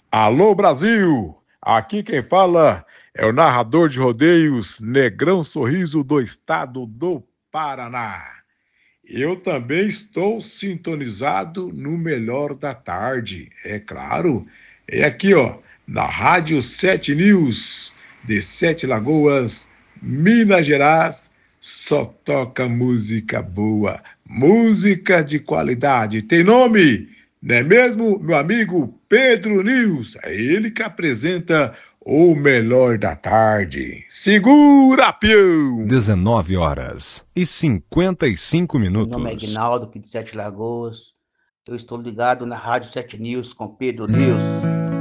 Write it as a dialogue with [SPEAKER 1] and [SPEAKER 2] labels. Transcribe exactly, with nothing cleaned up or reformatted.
[SPEAKER 1] Alô Brasil! Aqui quem fala é o narrador de rodeios Negrão Sorriso do estado do Paraná. Eu também estou sintonizado no melhor da tarde, é claro. É aqui, ó, na Rádio Sete News, de Sete Lagoas, Minas Gerais, só toca música boa, música de qualidade. Tem nome, não é mesmo, meu amigo Pedro News? É ele que apresenta o melhor da tarde. Segura, peão!
[SPEAKER 2] dezenove horas e cinquenta e cinco
[SPEAKER 3] Meu nome é
[SPEAKER 2] minutos.
[SPEAKER 3] Ignaldo, aqui de Sete Lagoas. Eu estou ligado na Rádio Sete News com Pedro News.